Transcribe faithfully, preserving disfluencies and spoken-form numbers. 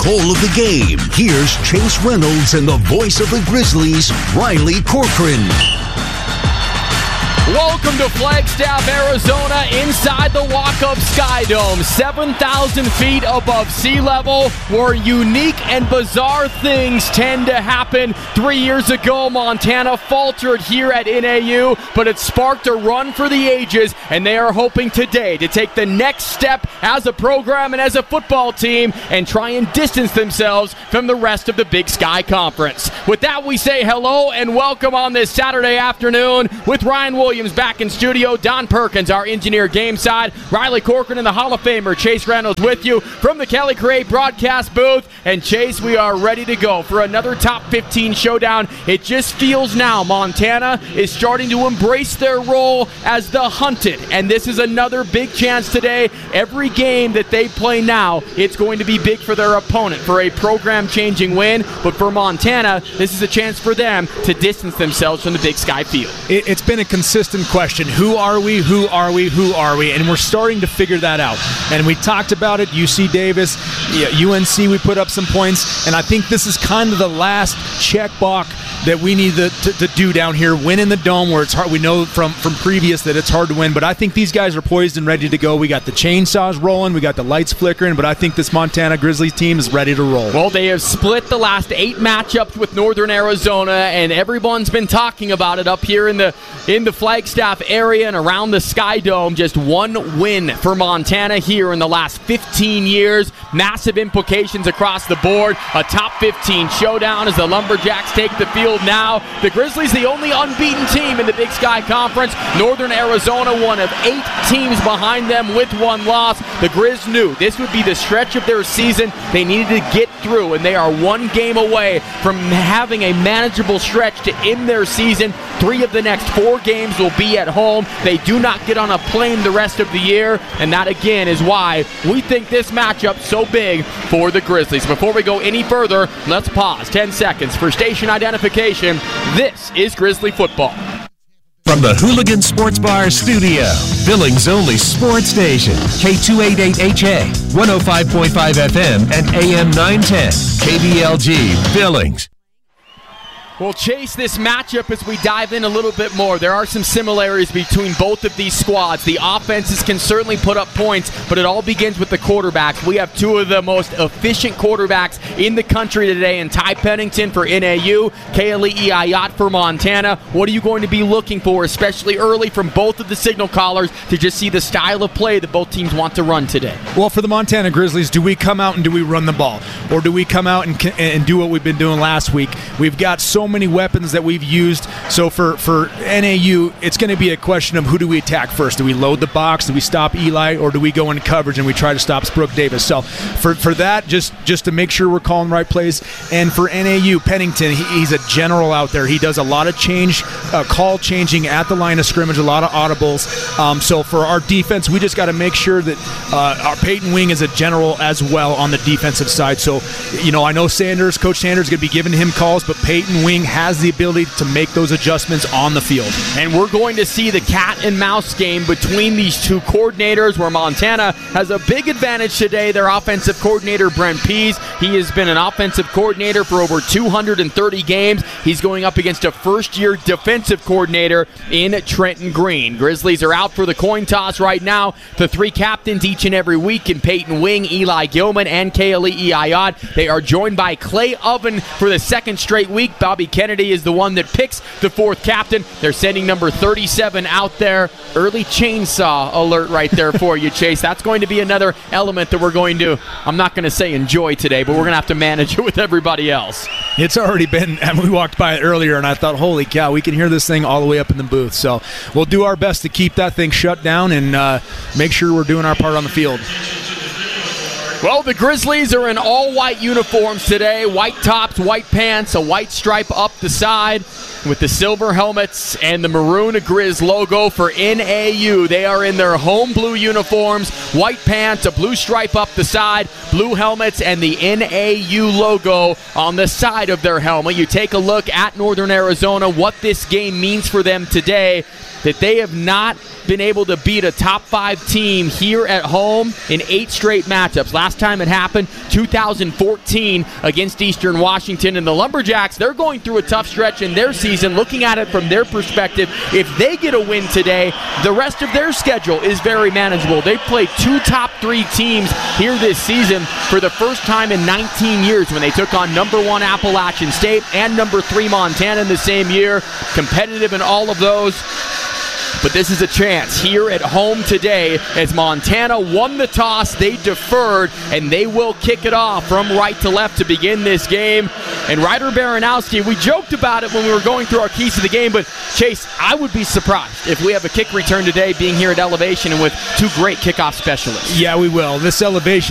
call of the game. Here's Chase Reynolds and the voice of the Grizzlies, Riley Corcoran. Welcome to Flagstaff, Arizona, inside the Walkup Sky Dome, seven thousand feet above sea level, where unique and bizarre things tend to happen. Three years ago, Montana faltered here at N A U, but it sparked a run for the ages, and they are hoping today to take the next step as a program and as a football team and try and distance themselves from the rest of the Big Sky Conference. With that, we say hello and welcome on this Saturday afternoon with Ryan Williams back in studio, Don Perkins, our engineer game side, Riley Corcoran and the Hall of Famer Chase Reynolds with you from the Kelly Cray broadcast booth. And Chase, we are ready to go for another top fifteen showdown. It just feels now Montana is starting to embrace their role as the hunted, and this is another big chance today. Every game that they play now, it's going to be big for their opponent for a program-changing win, but for Montana, this is a chance for them to distance themselves from the Big Sky field. It, it's been a consistent question. Who are we? Who are we? Who are we? And we're starting to figure that out. And we talked about it. U C Davis, U N C, we put up some points. And I think this is kind of the last check box that we need to, to, to do down here. Win in the Dome, where it's hard. We know from, from previous that it's hard to win. But I think these guys are poised and ready to go. We got the chainsaws rolling. We got the lights flickering. But I think this Montana Grizzlies team is ready to roll. Well, they have split the last eight matchups with Northern Arizona, and everyone's been talking about it up here in the in the Flagstaff area and around the Sky Dome. Just one win for Montana here in the last fifteen years. Massive implications across the board. A top fifteen showdown as the Lumberjacks take the field now. The Grizzlies, the only unbeaten team in the Big Sky Conference. Northern Arizona, one of eight teams behind them with one loss. The Grizz knew this would be the stretch of their season they needed to get through, and they are one game away from having a manageable stretch to end their season. Three of the next four games will be at home. They do not get on a plane the rest of the year, and that again is why we think this matchup so big for the Grizzlies. Before we go any further, let's pause ten seconds for station identification. This is Grizzly football. From the Hooligan Sports Bar studio, Billings' only sports station, K two eighty-eight H A, one oh five point five F M and A M nine ten, K B L G, Billings. We'll chase this matchup as we dive in a little bit more. There are some similarities between both of these squads. The offenses can certainly put up points, but it all begins with the quarterbacks. We have two of the most efficient quarterbacks in the country today, in Ty Pennington for N A U, Keali'i Ayat for Montana. What are you going to be looking for, especially early from both of the signal callers, to just see the style of play that both teams want to run today? Well, for the Montana Grizzlies, do we come out and do we run the ball? Or do we come out and, and do what we've been doing last week? We've got so many weapons that we've used. So for, for N A U, it's going to be a question of who do we attack first? Do we load the box? Do we stop Eli? Or do we go into coverage and we try to stop Brooke Davis? So for, for that, just, just to make sure we're calling the right plays. And for N A U, Pennington, he, he's a general out there. He does a lot of change, uh, call changing at the line of scrimmage, a lot of audibles. Um, so for our defense, we just got to make sure that uh, our Peyton Wing is a general as well on the defensive side. So, you know, I know Sanders, Coach Sanders is going to be giving him calls, but Peyton Wing has the ability to make those adjustments on the field. And we're going to see the cat and mouse game between these two coordinators, where Montana has a big advantage today. Their offensive coordinator, Brent Pease, he has been an offensive coordinator for over two hundred thirty games. He's going up against a first-year defensive coordinator in Trenton Green. Grizzlies are out for the coin toss right now. The three captains each and every week in Peyton Wing, Eli Gilman, and Keali'i Ayat. They are joined by Clay Oven for the second straight week. Bobby Kennedy is the one that picks the fourth captain. They're sending number thirty-seven out there. Early chainsaw alert right there for you, Chase. That's going to be another element that we're going to, I'm not going to say enjoy today, but we're going to have to manage it with everybody else. It's already been, and we walked by it earlier, and I thought, holy cow, we can hear this thing all the way up in the booth. So we'll do our best to keep that thing shut down and uh, make sure we're doing our part on the field. Well, the Grizzlies are in all-white uniforms today. White tops, white pants, a white stripe up the side with the silver helmets and the maroon Grizz logo for N A U. They are in their home blue uniforms, white pants, a blue stripe up the side, blue helmets, and the N A U logo on the side of their helmet. You take a look at Northern Arizona, what this game means for them today. that they have not been able to beat a top five team here at home in eight straight matchups. Last time it happened, two thousand fourteen against Eastern Washington. And the Lumberjacks, they're going through a tough stretch in their season. Looking at it from their perspective, if they get a win today, the rest of their schedule is very manageable. They played two top three teams here this season for the first time in nineteen years when they took on number one Appalachian State and number three Montana in the same year. Competitive in all of those. But this is a chance here at home today as Montana won the toss, they deferred, and they will kick it off from right to left to begin this game. And Ryder Baranowski, we joked about it when we were going through our keys to the game, but Chase, I would be surprised if we have a kick return today being here at Elevation and with two great kickoff specialists. Yeah, we will. This Elevation